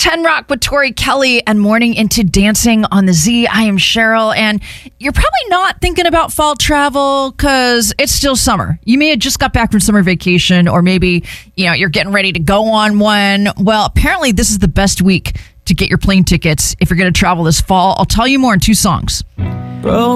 10 Rock with Tori Kelly and Morning into Dancing on the Z. I am Cheryl, and you're probably not thinking about fall travel because it's still summer. You may have just got back from summer vacation, or maybe you're getting ready to go on one. Well, apparently this is the best week to get your plane tickets if you're going to travel this fall. I'll tell you more in 2 songs. Bro.